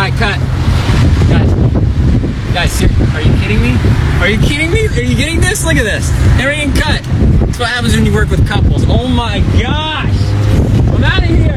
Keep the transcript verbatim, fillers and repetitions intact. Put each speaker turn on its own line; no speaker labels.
Alright, cut. Guys. Guys, are you kidding me? Are you kidding me? Are you getting this? Look at this. Everything cut. That's what happens when you work with couples. Oh my gosh. I'm out of here.